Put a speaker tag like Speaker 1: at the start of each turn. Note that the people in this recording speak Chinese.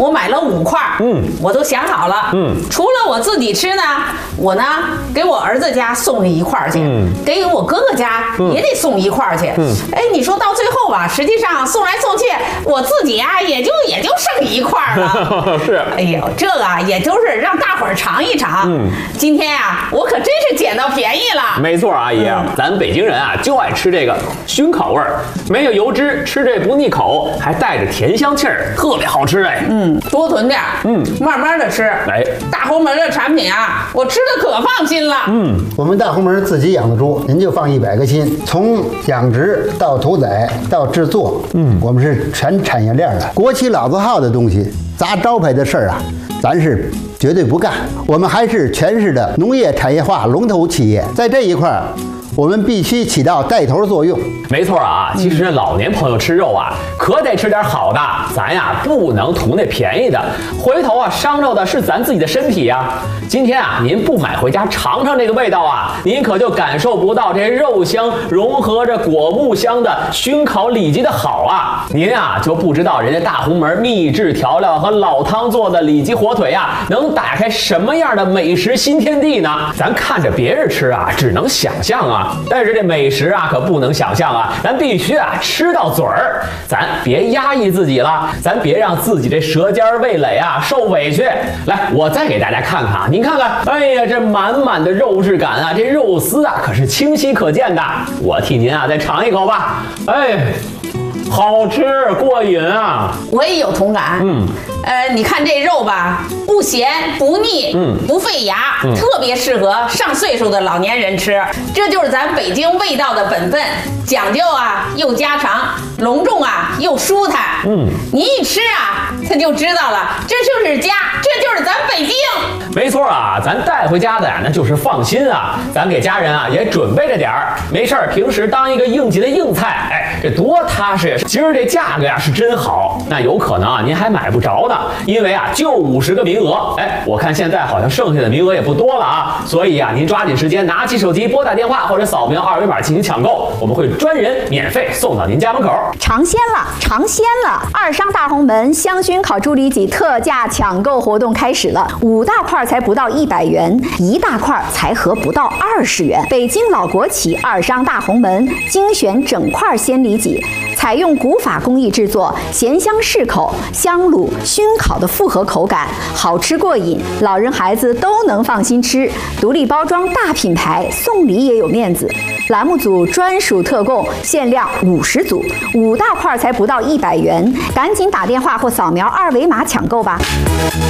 Speaker 1: 我买了5块，我都想好了，除了我自己吃呢，我呢给我儿子家送1块去，给我哥哥家也得送1块去，哎，你说到最后吧，实际上送来送去，我自己啊也就剩1块了，
Speaker 2: 是，
Speaker 1: 哎呦，这个啊也就是让大伙儿尝一尝，今天啊我可真是捡到便宜了。
Speaker 2: 没错，阿姨，咱北京人啊就爱吃这个熏烤味儿，没有油脂，吃这不腻口，还带着甜香气儿，特别好吃哎。
Speaker 1: 多囤点，慢慢的吃。
Speaker 2: 哎，
Speaker 1: 大红门的产品啊，我吃的可放心了。
Speaker 3: 我们大红门自己养的猪，您就放100个心，从养殖到屠宰到制作，我们是全产业链的。国企老字号的东西，砸招牌的事儿啊，咱是绝对不干。我们还是全市的农业产业化龙头企业，在这一块儿，我们必须起到带头作用。
Speaker 2: 没错啊，其实老年朋友吃肉啊，可得吃点好的，咱呀不能图那便宜的，回头啊伤着的是咱自己的身体呀。今天啊，您不买回家尝尝这个味道啊，您可就感受不到这肉香融合着果木香的熏烤里脊的好啊。您啊就不知道人家大红门秘制调料和老汤做的里脊火腿啊，能打开什么样的美食新天地呢？咱看着别人吃啊，只能想象啊，但是这美食啊可不能想象啊，咱必须啊吃到嘴儿，咱别压抑自己了，咱别让自己这舌尖味蕾啊受委屈。来，我再给大家看看啊，您看看，哎呀，这满满的肉质感啊，这肉丝啊可是清晰可见的。我替您啊再尝一口吧，哎，好吃过瘾啊！
Speaker 1: 我也有同感。你看这肉吧，不咸不腻，不费牙，特别适合上岁数的老年人吃。这就是咱北京味道的本分，讲究啊又家常，隆重啊又舒坦。你一吃啊，他就知道了，这就是家，这就是咱北京。
Speaker 2: 没错啊，咱带回家的呀，那就是放心啊。咱给家人啊也准备着点儿，没事儿，平时当一个应急的硬菜，哎，这多踏实呀！今儿这价格呀是真好，那有可能啊您还买不着呢，因为啊就50个名额。哎，我看现在好像剩下的名额也不多了啊，所以啊您抓紧时间拿起手机拨打电话或者扫描2维码进行抢购，我们会专人免费送到您家门口。
Speaker 4: 尝鲜了，尝鲜了！二商大红门香熏烤猪里脊特价抢购活动开始了，5大块才不到100元，1大块才合不到20元。北京老国企二商大红门精选整块鲜里脊，采用古法工艺制作，咸香适口，香卤熏烤的复合口感，好吃过瘾，老人孩子都能放心吃。独立包装大品牌，送礼也有面子。栏目组专属特供，限量50组，5大块才不到100元，赶紧打电话或扫描2维码抢购吧。